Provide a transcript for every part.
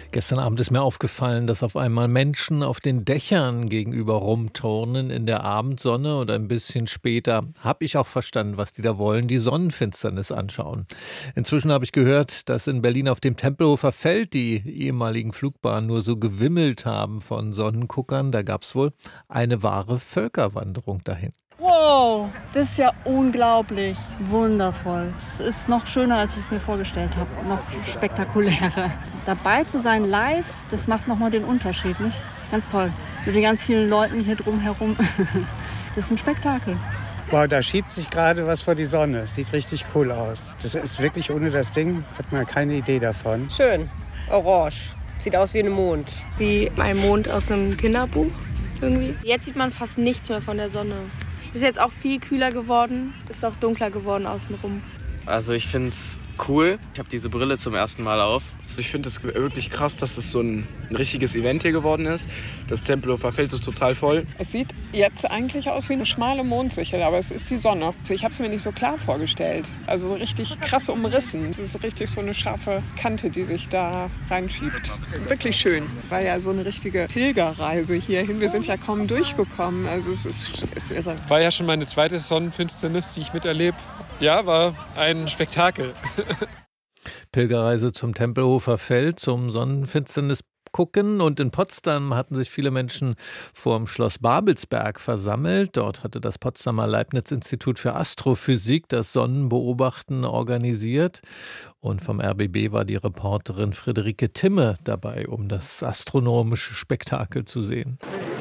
Gestern Abend ist mir aufgefallen, dass auf einmal Menschen auf den Dächern gegenüber rumturnen in der Abendsonne und ein bisschen später habe ich auch verstanden, was die da wollen, die Sonnenfinsternis anschauen. Inzwischen habe ich gehört, dass in Berlin auf dem Tempelhofer Feld die ehemaligen Flugbahnen nur so gewimmelt haben von Sonnenguckern. Da gab es wohl eine wahre Völkerwanderung dahin. Wow, das ist ja unglaublich, wundervoll. Es ist noch schöner, als ich es mir vorgestellt habe, noch spektakulärer. Dabei zu sein live, das macht nochmal den Unterschied, nicht? Ganz toll. Mit den ganz vielen Leuten hier drumherum. Das ist ein Spektakel. Wow, da schiebt sich gerade was vor die Sonne. Sieht richtig cool aus. Das ist wirklich ohne das Ding, hat man keine Idee davon. Schön, orange. Sieht aus wie ein Mond. Wie ein Mond aus einem Kinderbuch irgendwie. Jetzt sieht man fast nichts mehr von der Sonne. Es ist jetzt auch viel kühler geworden, ist auch dunkler geworden außenrum. Also ich finde es cool. Ich habe diese Brille zum ersten Mal auf. Ich finde es wirklich krass, dass es so ein richtiges Event hier geworden ist. Das Tempelhofer Feld ist total voll. Es sieht jetzt eigentlich aus wie eine schmale Mondsichel, aber es ist die Sonne. Ich habe es mir nicht so klar vorgestellt. Also so richtig krass umrissen. Es ist richtig so eine scharfe Kante, die sich da reinschiebt. Wirklich schön. War ja so eine richtige Pilgerreise hierhin. Wir sind ja kaum durchgekommen. Also es ist irre. War ja schon meine zweite Sonnenfinsternis, die ich miterlebe. Ja, war ein Spektakel. Pilgerreise zum Tempelhofer Feld, zum Sonnenfinsternis gucken. Und in Potsdam hatten sich viele Menschen vor dem Schloss Babelsberg versammelt. Dort hatte das Potsdamer Leibniz-Institut für Astrophysik das Sonnenbeobachten organisiert. Und vom RBB war die Reporterin Friederike Timme dabei, um das astronomische Spektakel zu sehen.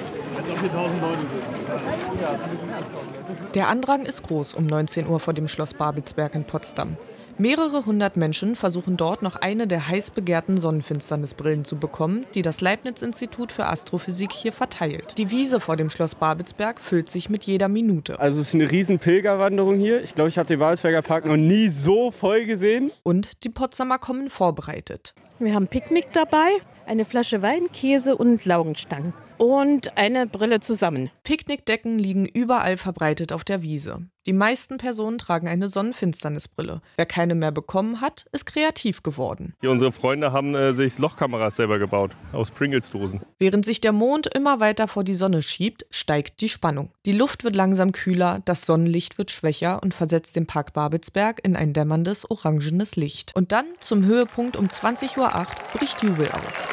Der Andrang ist groß um 19 Uhr vor dem Schloss Babelsberg in Potsdam. Mehrere hundert Menschen versuchen dort noch eine der heiß begehrten Sonnenfinsternisbrillen zu bekommen, die das Leibniz-Institut für Astrophysik hier verteilt. Die Wiese vor dem Schloss Babelsberg füllt sich mit jeder Minute. Also es ist eine riesen Pilgerwanderung hier. Ich glaube, ich habe den Babelsberger Park noch nie so voll gesehen. Und die Potsdamer kommen vorbereitet. Wir haben Picknick dabei, eine Flasche Wein, Käse und Laugenstangen. Und eine Brille zusammen. Picknickdecken liegen überall verbreitet auf der Wiese. Die meisten Personen tragen eine Sonnenfinsternisbrille. Wer keine mehr bekommen hat, ist kreativ geworden. Hier, unsere Freunde haben sich Lochkameras selber gebaut, aus Pringles-Dosen. Während sich der Mond immer weiter vor die Sonne schiebt, steigt die Spannung. Die Luft wird langsam kühler, das Sonnenlicht wird schwächer und versetzt den Park Babelsberg in ein dämmerndes, orangenes Licht. Und dann, zum Höhepunkt um 20:08 Uhr, bricht Jubel aus.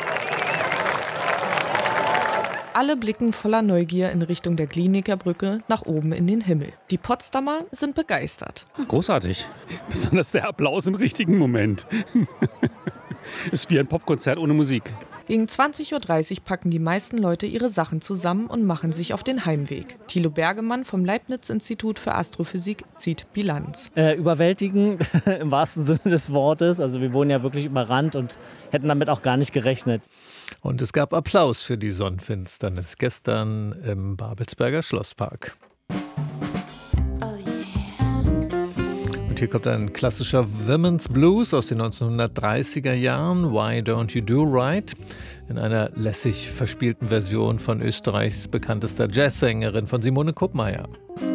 Alle blicken voller Neugier in Richtung der Glienicker Brücke nach oben in den Himmel. Die Potsdamer sind begeistert. Großartig. Besonders der Applaus im richtigen Moment. Ist wie ein Popkonzert ohne Musik. Gegen 20:30 Uhr packen die meisten Leute ihre Sachen zusammen und machen sich auf den Heimweg. Thilo Bergemann vom Leibniz-Institut für Astrophysik zieht Bilanz. Überwältigend im wahrsten Sinne des Wortes. Also wir wurden ja wirklich überrannt und hätten damit auch gar nicht gerechnet. Und es gab Applaus für die Sonnenfinsternis gestern im Babelsberger Schlosspark. Und hier kommt ein klassischer Women's Blues aus den 1930er Jahren, Why Don't You Do Right, in einer lässig verspielten Version von Österreichs bekanntester Jazzsängerin, von Simone Kuppmeier.